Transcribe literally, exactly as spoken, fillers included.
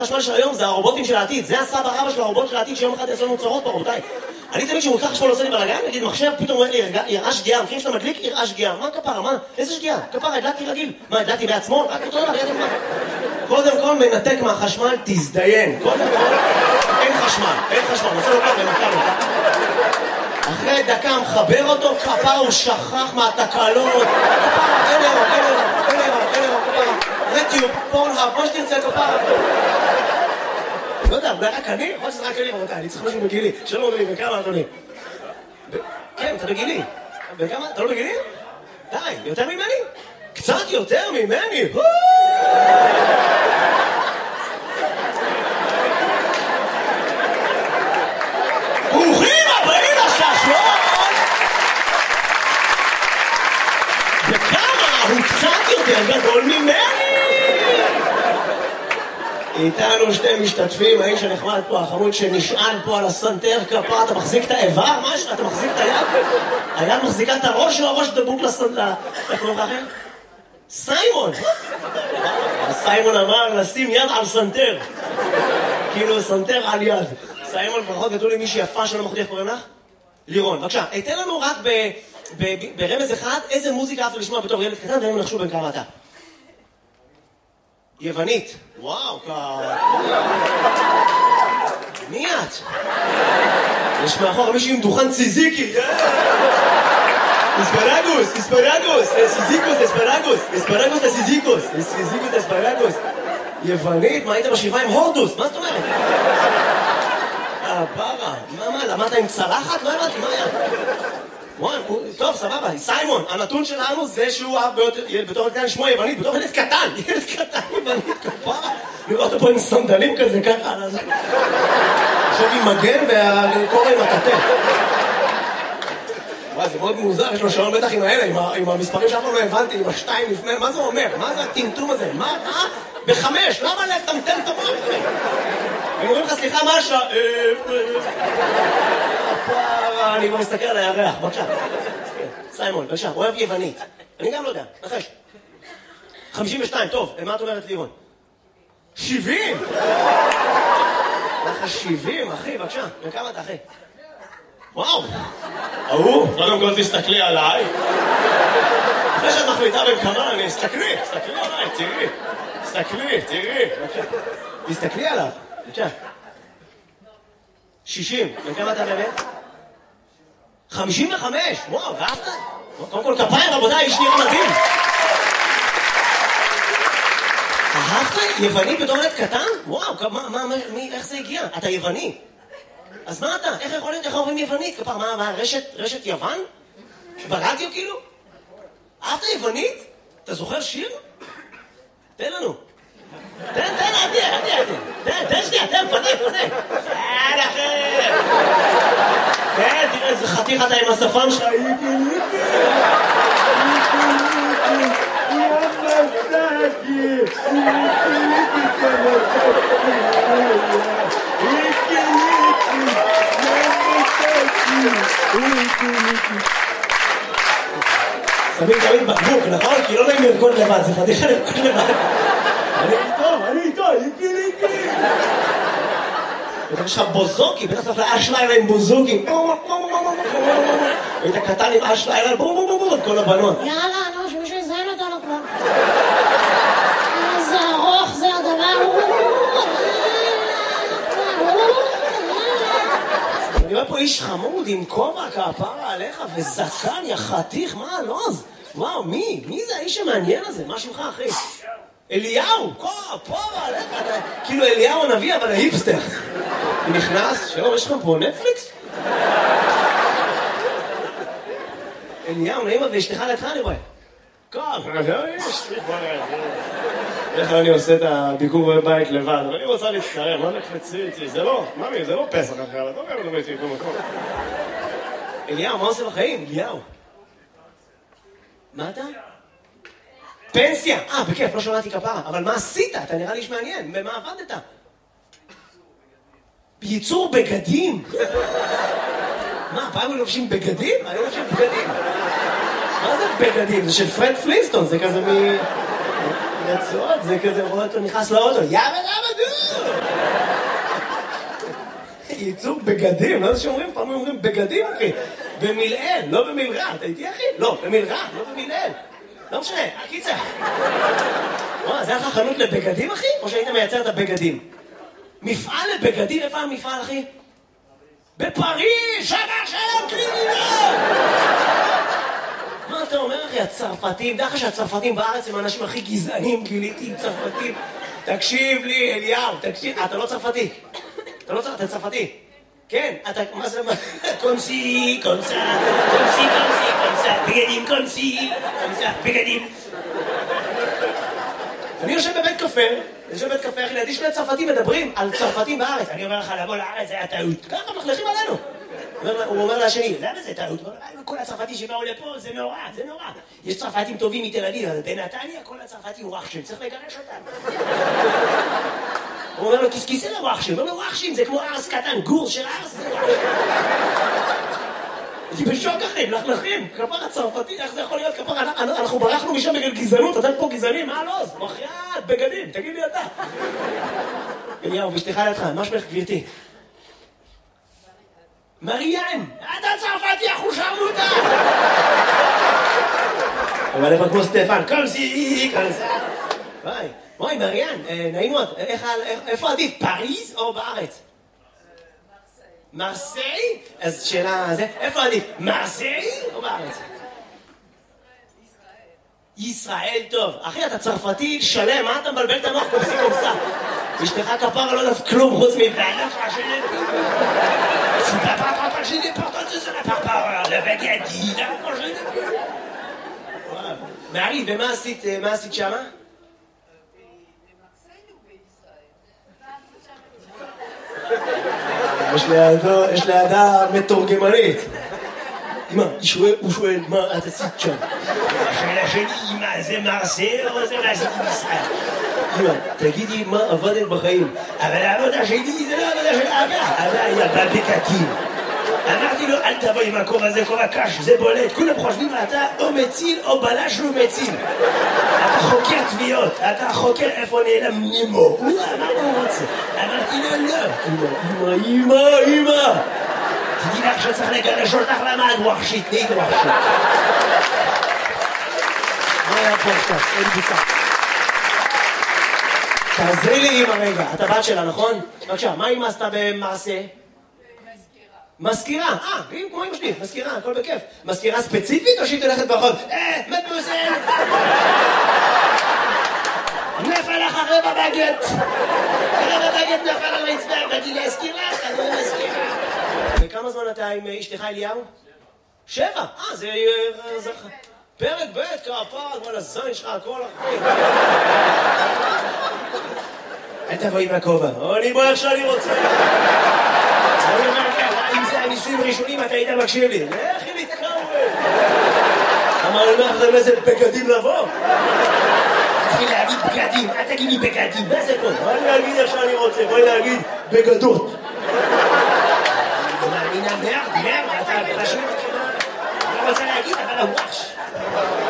החשמל של היום זה הרובוטים של העתיד, זה הסבא רבא של הרובוט של העתיד שיום אחד יעשו לנו צרות פה, רבותיי. אני תמיד שמוצא חשמל עושה לי בלגן, נגיד מחשב, פתאום אומר לי, יראה שגיאה, מכירים שאתה מדליק, יראה שגיאה. מה כפרה, מה? איזה שגיאה? כפרה, הדלקתי רגיל. מה, הדלקתי בעצמו? רק אותו דבר, ידעתי מה. קודם כל מנתק מהחשמל, תזדיין. קודם כל, אין חשמל, אין חשמל, עושה לו כך, ומתקע לו. אחרי דקה מחבר אותו, כפרה הוא שכח מהתקלות. כפרה, אין אירו, אין אירו, אין אירו, אין אירו, כפרה. רטיוב, פורנהאב, מה שתרצה, כפרה. לא יודע, אולי רק אני? יכול שזה רק אני, רבותיי, אני צריך משהו בגילי. שלום אדוני, בכמה אדוני? כן, אתה בגילי. בכמה? אתה לא בגילי? די, יותר ממני? קצת יותר ממני! ברוכים הבאים לשעשועון! בכמה הוא קצת יותר גדול ממני! איתנו שתי משתתפים, האיש הנחמד פה, החמוד שנשען פה על הסנטר כפה, אתה מחזיק את האיבר? מה יש? אתה מחזיק את היד? היד מחזיקה את הראש או הראש דבוק לסנטר? איך קוראים לך אחר? סיימון! סיימון אמר לשים יד על סנטר. כאילו סנטר על יד. סיימון, ברכות גדול לי מישהי יפה שלא מחודי, איך קוראים לך? לירון. בבקשה, היתן לנו רק ברמז אחד, איזה מוזיקה אהבת לשמוע בתור ילד קטן, והם נחשו בין כמה אתה. יוונית. וואו, ככה. מי את? יש מאחור מישהו עם דוכן ציזיקי. אספרגוס, אספרגוס, סיזיקוס, אספרגוס, אספרגוס לסיזיקוס, סיזיקוס אספרגוס. יוונית, מה היית בשבעה עם הורדוס? מה זאת אומרת? אה, פרה. מה, מה, למדת עם צלחת? לא הבנתי, מה היה? וואי, טוב, סבבה, סיימון, הנתון שלנו זה שהוא אהב בתור ילד קטן לשמוע יוונית, בתור ילד קטן, ילד קטן יוונית, כפרה. לראות פה עם סנדלים כזה, ככה, עכשיו עם מגן והקורא עם הטטה. וואי, זה מאוד מוזר, יש לו שעון בטח עם האלה, עם המספרים שאף פעם לא הבנתי, עם השתיים לפני, מה זה אומר? מה זה הטמטום הזה? מה? אה? בחמש, למה לטמטם את המוח? הם אומרים לך, סליחה, מה השעה? אני כבר מסתכל על הירח, בבקשה. סיימון, בבקשה, הוא אוהב יוונית. אני גם לא יודע, נחש. חמישים ושתיים, טוב, מה את אומרת לירון? שבעים! לך שבעים, אחי, בבקשה. וכמה אתה, אחי? וואו! אהו, קודם כל תסתכלי עליי. אחרי שאת מחליטה בין כמה, אני אסתכלי, תסתכלי עליי, תראי. תסתכלי, תראי. בבקשה. תסתכלי עליו, בבקשה. שישים, וכמה אתה באמת? חמישים וחמש, וואו, ואהבת? קודם כל כפיים, רבותיי, יש נראה מדהים. אהבת? יווני בתור ילד קטן? וואו, מה, מה, מי, איך זה הגיע? אתה יווני. אז מה אתה? איך יכול להיות, איך אומרים יוונית? כפר, מה, מה, רשת, רשת יוון? ברדיו כאילו? אהבת יוונית? אתה זוכר שיר? תן לנו. תן, תן, עדי, עדי, עדי. תן, תן שנייה, תן, פנה, פנה. תן, אחי. תן, תראה איזה חתיך אתה עם השפם שלך. שמים תמיד בקבוק, נכון? כי לא נעים לרקוד לבד, זה חתיכה לרקוד לבד. אני איתו, אני איתו, איקי ליקי. יש לך בוזוקי, בטח צריך לאש לילה עם בוזוקי. היית קטן עם אש לילה, בום בום בום בום, כל הבנות. יאללה, נו, שמישהו יזיין אותנו כבר. איזה ארוך זה הדבר. אני רואה פה איש חמוד עם כובע כפרה עליך וזקן, יא חתיך, מה הלוז? וואו, מי? מי זה האיש המעניין הזה? מה שמך, אחי? אליהו, כפרה עליך, כאילו אליהו הנביא, אבל ההיפסטר. הוא נכנס, שלום, יש לכם פה נטפליקס? אליהו, נעימה ואשתך לידך, אני רואה. כפרה, זה יש. איך אני עושה את הביקור בבית לבד, אבל אני רוצה להצטרם, מה נקפצי איתי? זה לא, ממי, זה לא פסח אחר, אתה אומר, אני הייתי במקום. אליהו, מה עושה בחיים? אליהו. מה אתה? פנסיה! אה, בכיף, לא שמעתי כפרה, אבל מה עשית? אתה נראה לי איש מעניין, במה עבדת? בייצור בגדים? מה, פעם הם לובשים בגדים? אני לובשים בגדים. מה זה בגדים? זה של פרד פלינסטון, זה כזה מ... רצועות, זה כזה רואה אותו נכנס לאוטו, יאבא יאבא דו! ייצור בגדים, לא זה שאומרים, פעמים אומרים בגדים, אחי. במילאל, לא במילרע. אתה איתי, אחי? לא, במילרע, לא במילאל. לא משנה, הקיצה. מה, זה היה לך חנות לבגדים, אחי? או שהיית מייצר את הבגדים? מפעל לבגדים, איפה המפעל, אחי? בפריז, שבר שלום קרימינל! מה אתה אומר, אחי? הצרפתים, דרך שהצרפתים בארץ הם האנשים הכי גזענים, גיליתי צרפתים. תקשיב לי, אליהו, תקשיב. אתה לא צרפתי. אתה לא צרפתי, אתה צרפתי. כן, אתה, מה זה, מה? קונסי, קונסה, קונסי, קונסי, קונסה, בגדים, קונסי, קונסה, בגדים. אני יושב בבית קפה, אני יושב בבית קפה, אחי, לידי שני צרפתים מדברים על צרפתים בארץ. אני אומר לך, לבוא לארץ זה היה טעות. ככה מחלכים עלינו. הוא אומר לשני, למה זה טעות? כל הצרפתים שבאו לפה, זה נורא, זה נורא. יש צרפתים טובים מתל אביב, אבל בנתניה כל הצרפתים וואחשים, צריך לגרש אותם. הוא אומר לו, כיסכיסי לוואחשים, הוא אומר לו, וואחשים, זה כמו ארס קטן, גור של ארס, זה וואחשים. אני בשוק אחי, מלכלכים, כפר הצרפתי, איך זה יכול להיות כפר? אנחנו ברחנו משם בגלל גזענות, אתם פה גזענים, מה לא? מחייאת, בגדים, תגיד לי אתה. אליהו, בשתיך לידך, מה שמך גבירתי? מריאן, אתה צרפתי, אחו שרמוטה! אבל איפה כמו סטפן, קומסי, קומסה. וואי, וואי, מריאן, נעים מאוד, איפה עדיף, פריז או בארץ? מרסיי? אז שאלה, איפה עדיף, מרסיי או בארץ? ישראל טוב. אחי, אתה צרפתי שלם, מה אתה מבלבל את המוח קומסי קומסה? אשתך כפרה לא יודעת כלום חוץ מבעלה פרשנית. Si papa pas parlé des portes, ce sera pas par le baguette, là, prochaine. Voilà. Marie, ומה עשית, מה עשית שמה? יש לידה מתורגמנית. אמא, הוא שואל, מה את עשית שם? השאלה שלי, אמא, זה מרסיי או זה מה עשית בישראל? אמא, תגידי מה עבדת בחיים. אבל העבודה שלי זה לא עבודה של אבא. אבא היה בבקקים. אמרתי לו, אל תבוא עם הכובע הזה, כובע קש, זה בולט. כולם חושבים, אתה או מציל או בלש לא מציל. אתה חוקר תביעות, אתה חוקר איפה נעלם נימו. הוא אמר מה הוא רוצה. אמרתי לו, לא. אמא, אמא, אמא. תדעי לך שצריך לגרש אותך למעד ווחשית, נהיית ווחשית. מה היה פה עכשיו? אין בוצע. תעזרי לי אמא רגע, אתה בת שלה, נכון? בבקשה, מה אמא עשתה במעשה? מזכירה, אה, כמו אמא שלי, מזכירה, הכל בכיף. מזכירה ספציפית או שהיא תלכת ברחוב? אה, מדמוזל! נפל לך הרבע בגט! הרבע בגט נפל על הרצפה, באתי להזכיר לך, אני מזכירה. וכמה זמן אתה עם אשתך אליהו? שבע, אה, זה... פרק ב' כפר, כל הזין שלך, כל החיים. אל תבוא עם הכובע, אני בוא איך שאני רוצה. אני אומר ככה, אם זה הניסויים הראשונים, אתה היית מקשיב לי. לכי להתקרב. אמר לי, מה לכם איזה בגדים לבוא? תתחיל להגיד בגדים, אל תגיד לי בגדים, מה זה פה? בואי להגיד איך שאני רוצה, בואי להגיד בגדות. אני מאמינה מרד, מרד, אתה פשוט... אני לא רוצה להגיד, אבל הוואש.